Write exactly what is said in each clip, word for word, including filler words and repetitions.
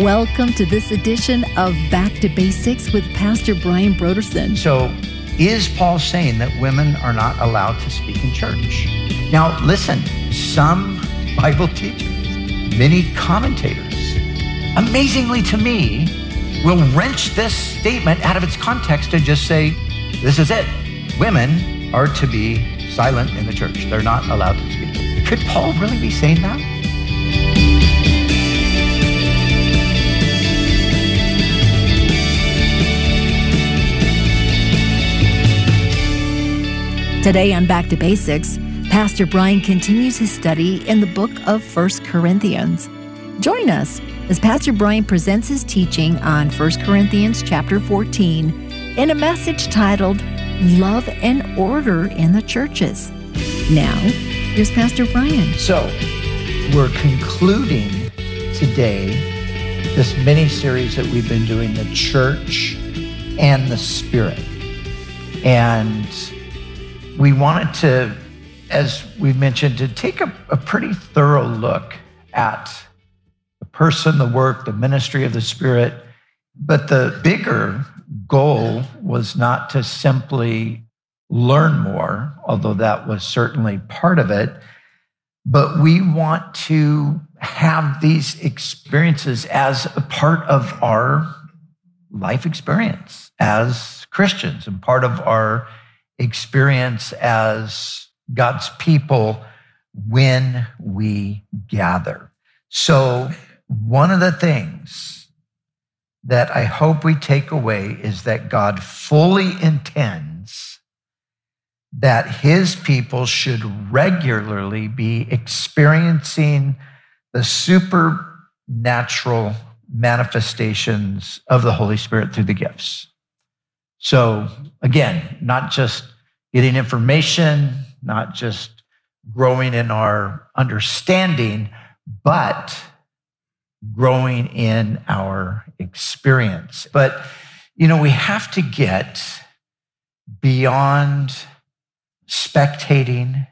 Welcome to this edition of Back to Basics with Pastor Brian Brodersen. So, is Paul saying that women are not allowed to speak in church? Now, listen, some Bible teachers, many commentators, amazingly to me, will wrench this statement out of its context and just say, this is it. Women are to be silent in the church. They're not allowed to speak. Could Paul really be saying that? Today on Back to Basics, Pastor Brian continues his study in the book of First Corinthians. Join us as Pastor Brian presents his teaching on First Corinthians chapter fourteen in a message titled, Love and Order in the Churches. Now, here's Pastor Brian. So, we're concluding today this mini-series that we've been doing, The Church and the Spirit. And we wanted to, as we mentioned, to take a, a pretty thorough look at the person, the work, the ministry of the Spirit. But the bigger goal was not to simply learn more, although that was certainly part of it, but we want to have these experiences as a part of our life experience as Christians and part of our experience as God's people when we gather. So one of the things that I hope we take away is that God fully intends that his people should regularly be experiencing the supernatural manifestations of the Holy Spirit through the gifts. So again, not just getting information, not just growing in our understanding, but growing in our experience. But, you know, we have to get beyond spectating.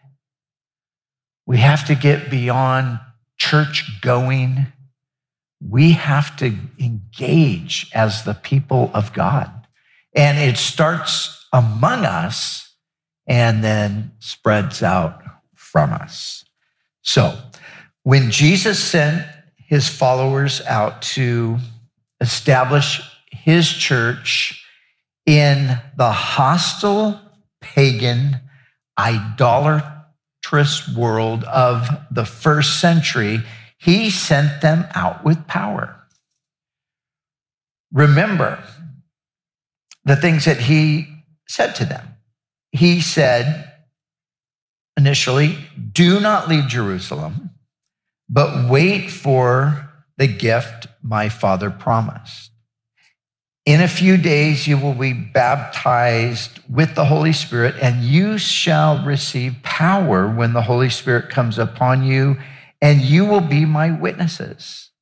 We have to get beyond church going. We have to engage as the people of God. And it starts among us and then spreads out from us. So when Jesus sent his followers out to establish his church in the hostile, pagan, idolatrous world of the first century, he sent them out with power. Remember the things that he said to them. He said initially, do not leave Jerusalem, but wait for the gift my Father promised. In a few days, you will be baptized with the Holy Spirit, and you shall receive power when the Holy Spirit comes upon you, and you will be my witnesses.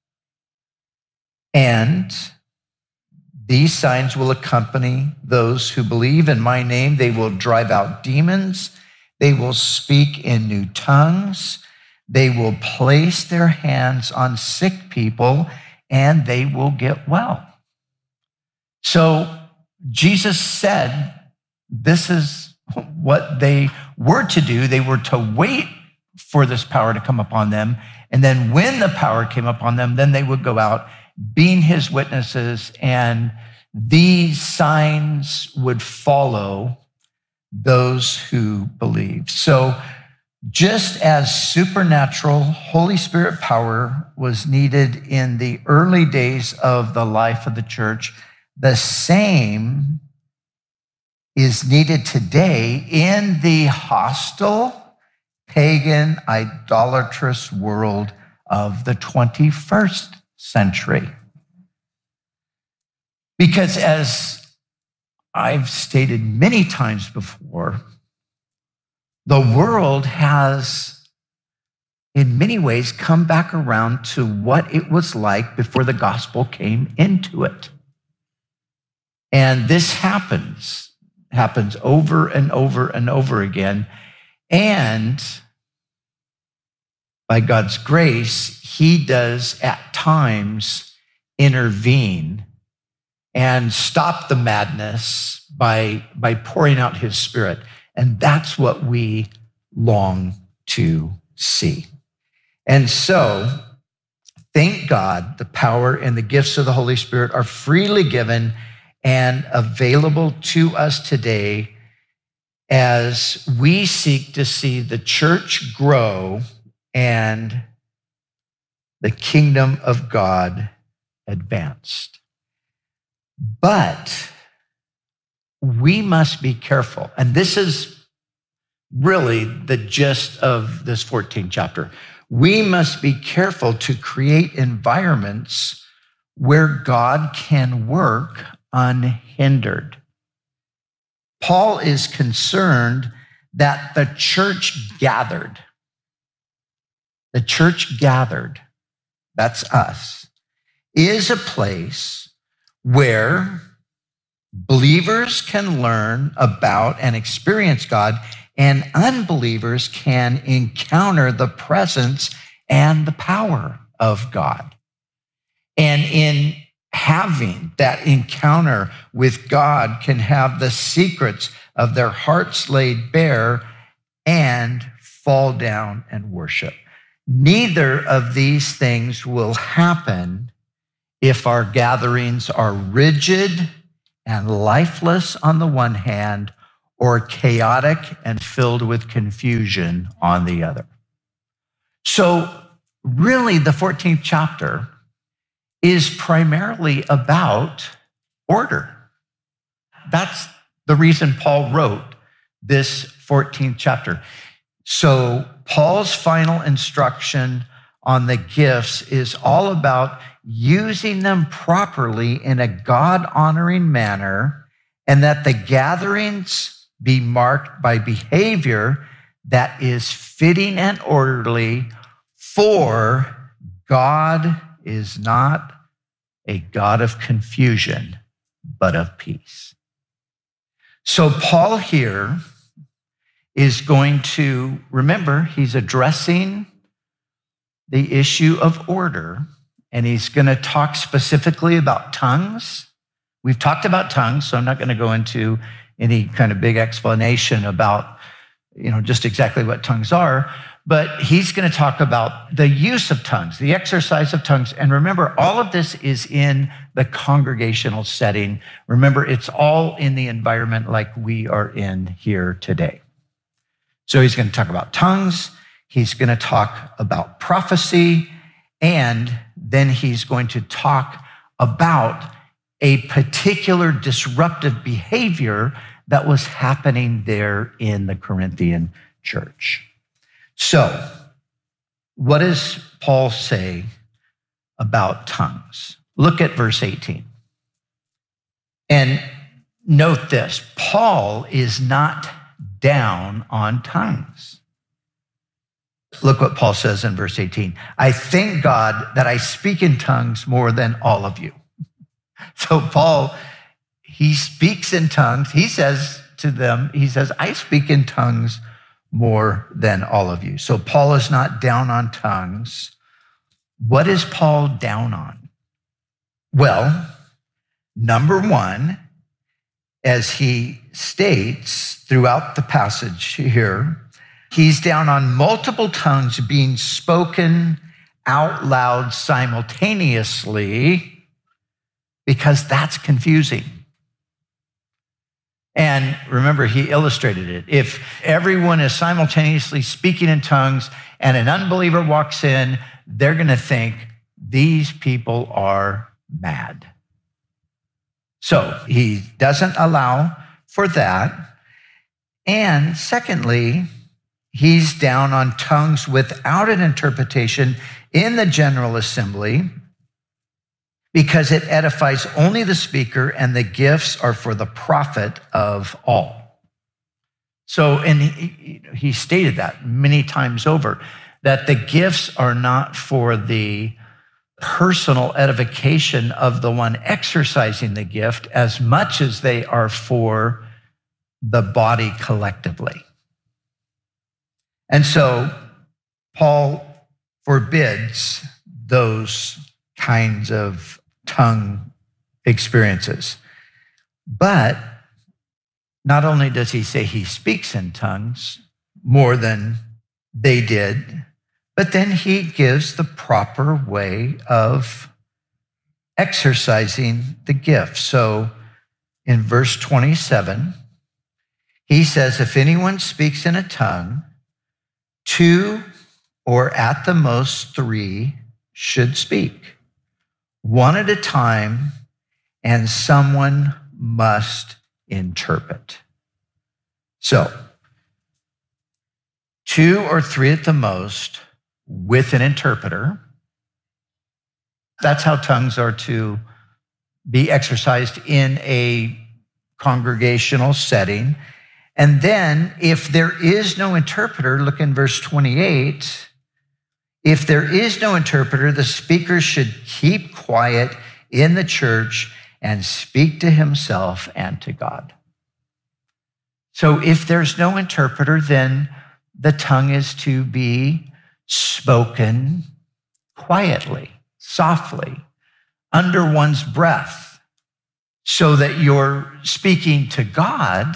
And these signs will accompany those who believe in my name. They will drive out demons. They will speak in new tongues. They will place their hands on sick people, and they will get well. So Jesus said this is what they were to do. They were to wait for this power to come upon them. And then when the power came upon them, then they would go out being his witnesses, and these signs would follow those who believe. So just as supernatural Holy Spirit power was needed in the early days of the life of the church, the same is needed today in the hostile, pagan, idolatrous world of the twenty-first century. Because as I've stated many times before, the world has, in many ways, come back around to what it was like before the gospel came into it. And this happens, happens over and over and over again. And by God's grace, he does at times intervene and stop the madness by, by pouring out his Spirit. And that's what we long to see. And so, thank God, the power and the gifts of the Holy Spirit are freely given and available to us today as we seek to see the church grow and the kingdom of God advanced. But we must be careful. And this is really the gist of this fourteenth chapter. We must be careful to create environments where God can work unhindered. Paul is concerned that the church gathered, the church gathered, that's us, is a place where believers can learn about and experience God, and unbelievers can encounter the presence and the power of God. And in having that encounter with God, can have the secrets of their hearts laid bare and fall down and worship. Neither of these things will happen if our gatherings are rigid and lifeless on the one hand, or chaotic and filled with confusion on the other. So really, the fourteenth chapter is primarily about order. That's the reason Paul wrote this fourteenth chapter. So Paul's final instruction on the gifts is all about using them properly in a God-honoring manner, and that the gatherings be marked by behavior that is fitting and orderly, for God is not a God of confusion, but of peace. So Paul here is going to, remember, he's addressing the issue of order, and he's going to talk specifically about tongues. We've talked about tongues, so I'm not going to go into any kind of big explanation about, you know, just exactly what tongues are, but he's going to talk about the use of tongues, the exercise of tongues. And remember, all of this is in the congregational setting. Remember, it's all in the environment like we are in here today. So he's going to talk about tongues, he's going to talk about prophecy, and then he's going to talk about a particular disruptive behavior that was happening there in the Corinthian church. So, what does Paul say about tongues? Look at verse eighteen. And note this, Paul is not down on tongues. Look what Paul says in verse eighteen. I thank God that I speak in tongues more than all of you. So Paul, he speaks in tongues. He says to them, he says, I speak in tongues more than all of you. So Paul is not down on tongues. What is Paul down on? Well, number one, as he states throughout the passage here, he's down on multiple tongues being spoken out loud simultaneously, because that's confusing. And remember, he illustrated it. If everyone is simultaneously speaking in tongues and an unbeliever walks in, they're going to think these people are mad. So he doesn't allow for that. And secondly, he's down on tongues without an interpretation in the general assembly, because it edifies only the speaker, and the gifts are for the profit of all. So, and he, he stated that many times over, that the gifts are not for the personal edification of the one exercising the gift as much as they are for the body collectively. And so Paul forbids those kinds of tongue experiences. But not only does he say he speaks in tongues more than they did, but then he gives the proper way of exercising the gift. So in verse twenty-seven, he says, if anyone speaks in a tongue, two or at the most three should speak, one at a time, and someone must interpret. So, two or three at the most with an interpreter. That's how tongues are to be exercised in a congregational setting. And then if there is no interpreter, look in verse twenty-eight, if there is no interpreter, the speaker should keep quiet in the church and speak to himself and to God. So if there's no interpreter, then the tongue is to be spoken quietly, softly, under one's breath, so that you're speaking to God,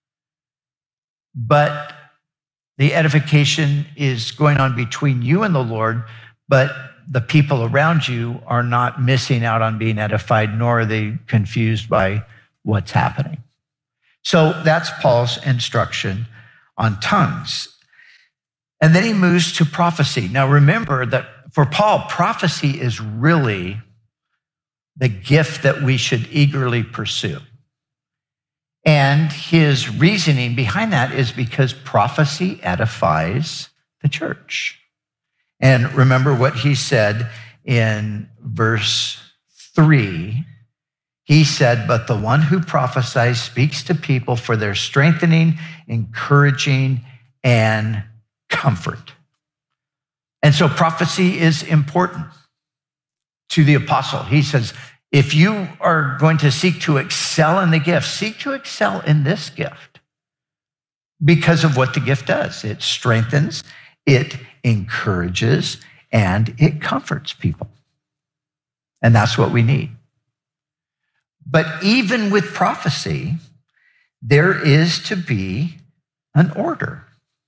but the edification is going on between you and the Lord, but the people around you are not missing out on being edified, nor are they confused by what's happening. So that's Paul's instruction on tongues. And then he moves to prophecy. Now remember that for Paul, prophecy is really the gift that we should eagerly pursue. And his reasoning behind that is because prophecy edifies the church. And remember what he said in verse three. He said, but the one who prophesies speaks to people for their strengthening, encouraging, and comfort. And so prophecy is important to the apostle. He says, if you are going to seek to excel in the gift, seek to excel in this gift because of what the gift does. It strengthens, it encourages, and it comforts people. And that's what we need. But even with prophecy, there is to be an order.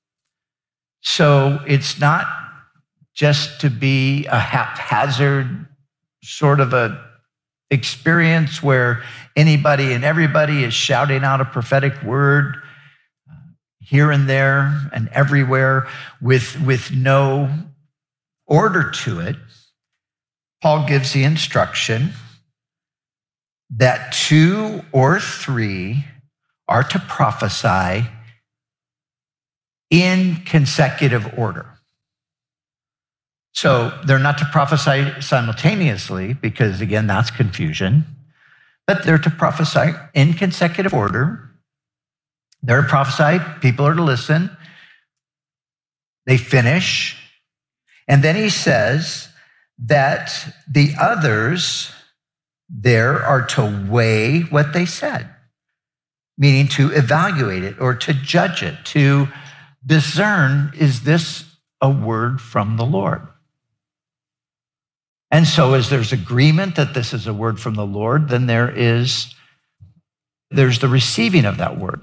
So it's not just to be a haphazard sort of a experience where anybody and everybody is shouting out a prophetic word here and there and everywhere with, with no order to it. Paul gives the instruction that two or three are to prophesy in consecutive order. So they're not to prophesy simultaneously because, again, that's confusion, but they're to prophesy in consecutive order. They're to prophesy, people are to listen. They finish. And then he says that the others there are to weigh what they said, meaning to evaluate it or to judge it, to discern, is this a word from the Lord? And so as there's agreement that this is a word from the Lord, then there is, there's the receiving of that word.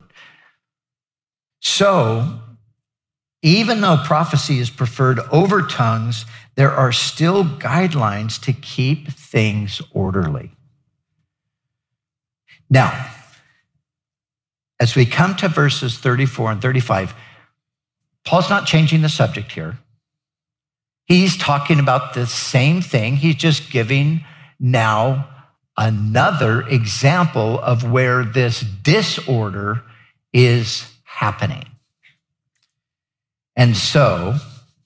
So even though prophecy is preferred over tongues, there are still guidelines to keep things orderly. Now, as we come to verses thirty-four and thirty-five, Paul's not changing the subject here. He's talking about the same thing. He's just giving now another example of where this disorder is happening. And so,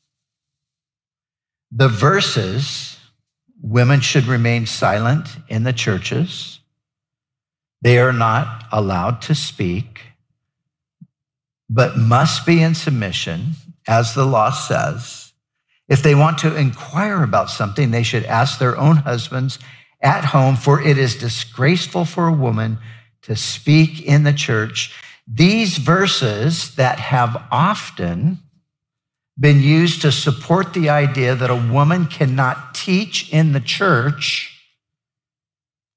the verses, women should remain silent in the churches. They are not allowed to speak, but must be in submission, as the law says. If they want to inquire about something, they should ask their own husbands at home, for it is disgraceful for a woman to speak in the church. These verses that have often been used to support the idea that a woman cannot teach in the church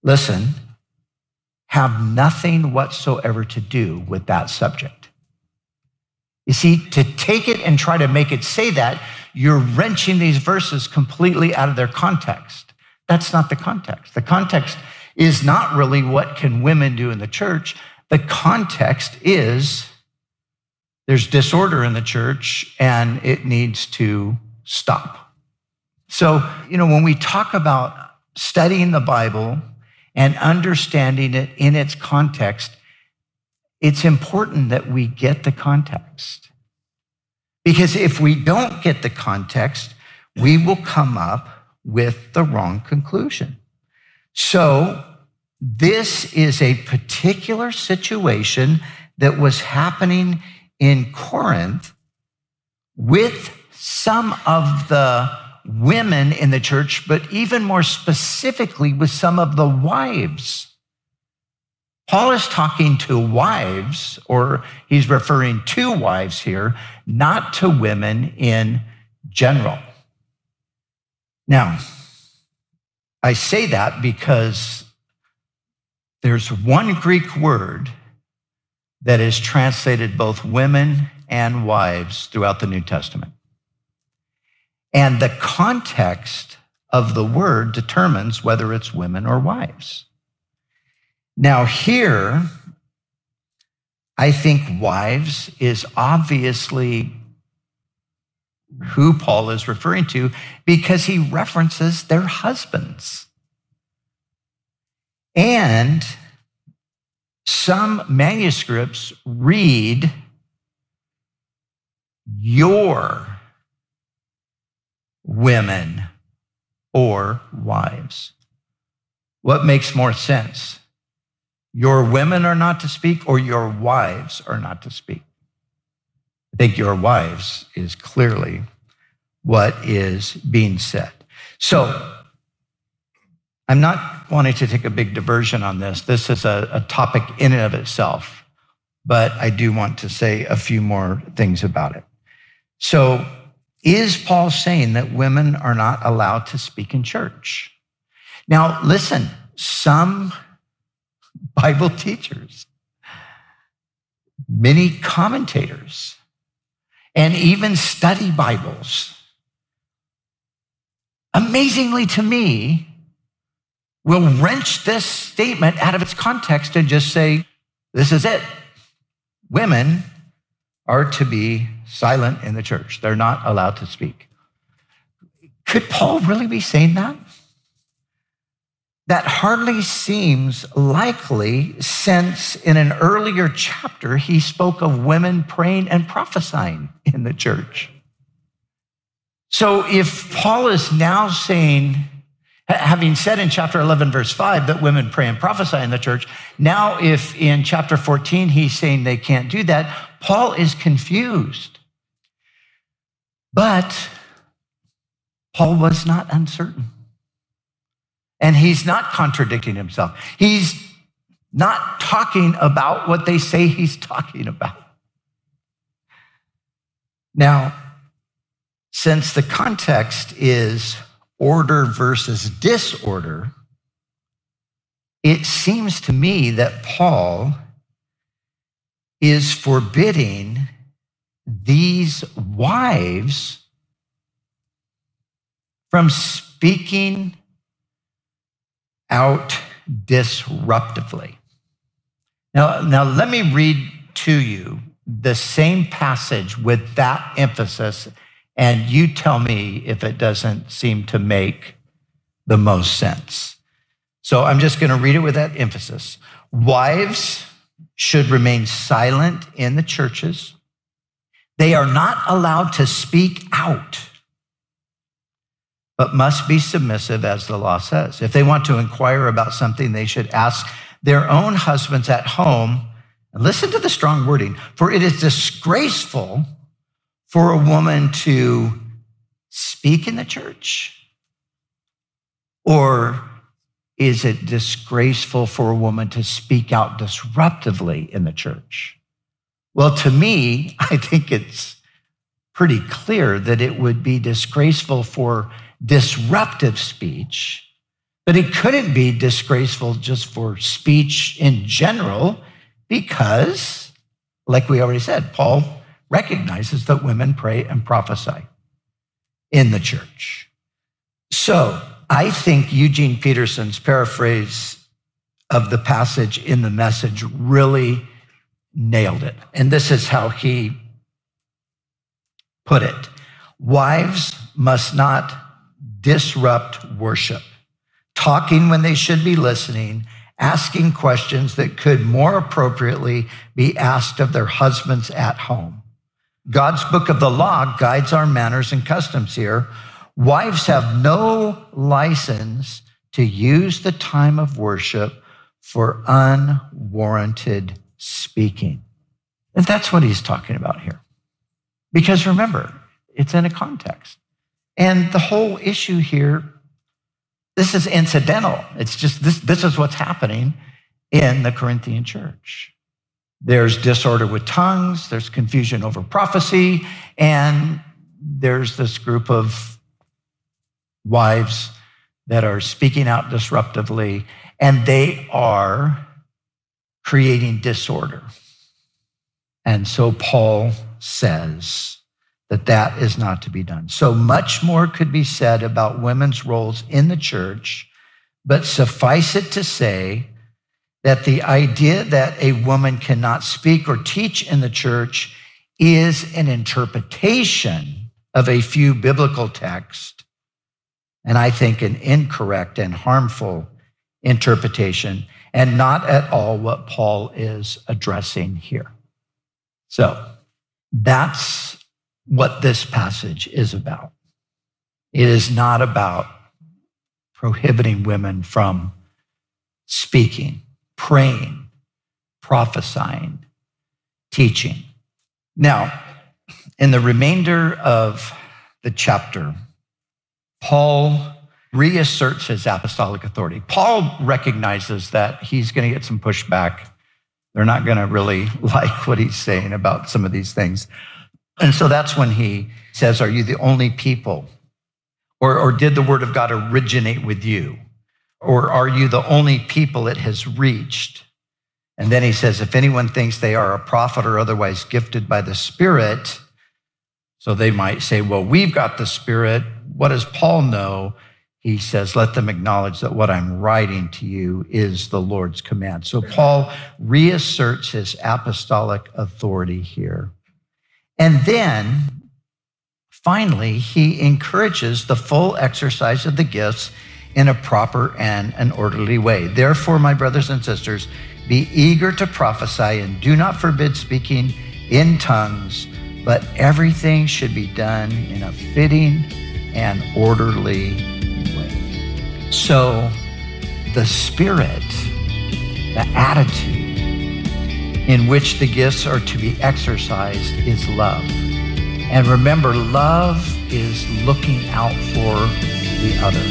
listen, have nothing whatsoever to do with that subject. You see, to take it and try to make it say that, you're wrenching these verses completely out of their context. That's not the context. The context is not really what can women do in the church. The context is there's disorder in the church and it needs to stop. So, you know, when we talk about studying the Bible and understanding it in its context, it's important that we get the context. Because if we don't get the context, we will come up with the wrong conclusion. So this is a particular situation that was happening in Corinth with some of the women in the church, but even more specifically with some of the wives. Paul is talking to wives, or he's referring to wives here, not to women in general. Now, I say that because there's one Greek word that is translated both women and wives throughout the New Testament. And the context of the word determines whether it's women or wives. Now here, I think wives is obviously who Paul is referring to because he references their husbands. And some manuscripts read your women or wives. What makes more sense? Your women are not to speak or your wives are not to speak? I think your wives is clearly what is being said. So I'm not wanting to take a big diversion on this. This is a, a topic in and of itself, but I do want to say a few more things about it. So is Paul saying that women are not allowed to speak in church? Now, listen, some Bible teachers, many commentators, and even study Bibles, amazingly to me, will wrench this statement out of its context and just say, this is it. Women are to be silent in the church. They're not allowed to speak. Could Paul really be saying that? That hardly seems likely, since in an earlier chapter, he spoke of women praying and prophesying in the church. So if Paul is now saying, having said in chapter eleven, verse five, that women pray and prophesy in the church, now if in chapter fourteen, he's saying they can't do that, Paul is confused. But Paul was not uncertain. And he's not contradicting himself. He's not talking about what they say he's talking about. Now, since the context is order versus disorder, it seems to me that Paul is forbidding these wives from speaking out disruptively. Now, now let me read to you the same passage with that emphasis, and you tell me if it doesn't seem to make the most sense. So I'm just going to read it with that emphasis. Wives should remain silent in the churches. They are not allowed to speak out, but must be submissive, as the law says. If they want to inquire about something, they should ask their own husbands at home. And listen to the strong wording, for it is disgraceful for a woman to speak in the church? Or is it disgraceful for a woman to speak out disruptively in the church? Well, to me, I think it's pretty clear that it would be disgraceful for disruptive speech But it couldn't be disgraceful just for speech in general because, like we already said, Paul recognizes that women pray and prophesy in the church. So I think Eugene Peterson's paraphrase of the passage in the Message really nailed it. And this is how he put it. Wives must not disrupt worship, talking when they should be listening, asking questions that could more appropriately be asked of their husbands at home. God's book of the law guides our manners and customs here. Wives have no license to use the time of worship for unwarranted speaking. And that's what he's talking about here. Because remember, it's in a context. And the whole issue here, this is incidental. It's just, this, this is what's happening in the Corinthian church. There's disorder with tongues, there's confusion over prophecy, and there's this group of wives that are speaking out disruptively, and they are creating disorder. And so Paul says that that is not to be done. So much more could be said about women's roles in the church, but suffice it to say that the idea that a woman cannot speak or teach in the church is an interpretation of a few biblical texts, and I think an incorrect and harmful interpretation, and not at all what Paul is addressing here. So that's what this passage is about. It is not about prohibiting women from speaking, praying, prophesying, teaching. Now, in the remainder of the chapter, Paul reasserts his apostolic authority. Paul recognizes that he's going to get some pushback. They're not going to really like what he's saying about some of these things. And so that's when he says, are you the only people? Or, or did the word of God originate with you? Or are you the only people it has reached? And then he says, if anyone thinks they are a prophet or otherwise gifted by the Spirit, so they might say, well, we've got the Spirit. What does Paul know? He says, let them acknowledge that what I'm writing to you is the Lord's command. So Paul reasserts his apostolic authority here. And then, finally, he encourages the full exercise of the gifts in a proper and an orderly way. Therefore, my brothers and sisters, be eager to prophesy and do not forbid speaking in tongues, but everything should be done in a fitting and orderly way. So the spirit, the attitude in which the gifts are to be exercised is love. And remember, love is looking out for the other.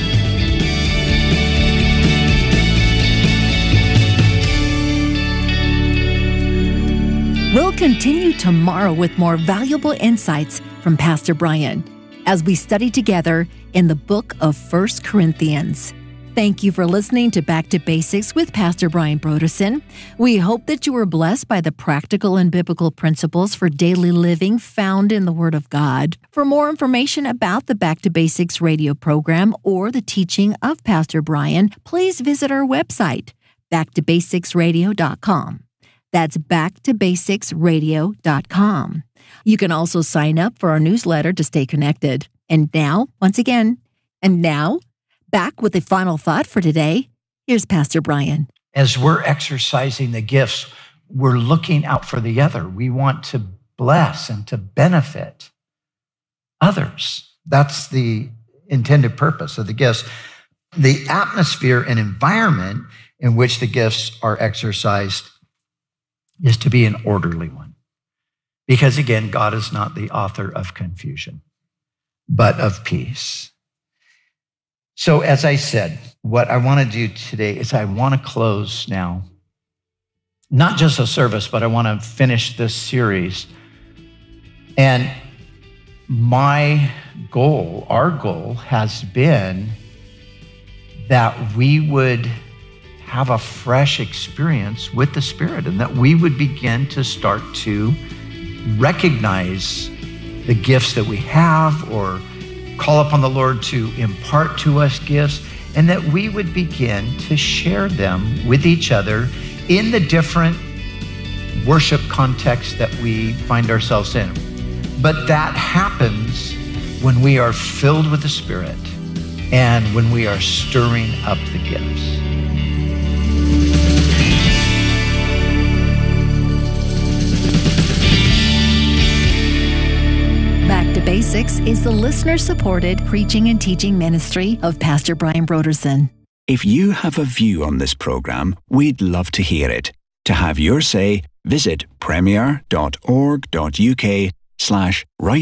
We'll continue tomorrow with more valuable insights from Pastor Brian as we study together in the book of First Corinthians. Thank you for listening to Back to Basics with Pastor Brian Brodersen. We hope that you were blessed by the practical and biblical principles for daily living found in the Word of God. For more information about the Back to Basics radio program or the teaching of Pastor Brian, please visit our website, back to basics radio dot com. That's back to basics radio dot com. You can also sign up for our newsletter to stay connected. And now, once again, and now, back with the final thought for today, here's Pastor Brian. As we're exercising the gifts, we're looking out for the other. We want to bless and to benefit others. That's the intended purpose of the gifts. The atmosphere and environment in which the gifts are exercised is to be an orderly one. Because again, God is not the author of confusion, but of peace. So as I said, what I want to do today is I want to close now, not just a service, but I want to finish this series. And my goal, our goal has been that we would have a fresh experience with the Spirit, and that we would begin to start to recognize the gifts that we have, or call upon the Lord to impart to us gifts, and that we would begin to share them with each other in the different worship contexts that we find ourselves in. But that happens when we are filled with the Spirit and when we are stirring up the gifts. Back to Basics is the listener-supported preaching and teaching ministry of Pastor Brian Brodersen. If you have a view on this program, we'd love to hear it. To have your say, visit premier.org.uk slash write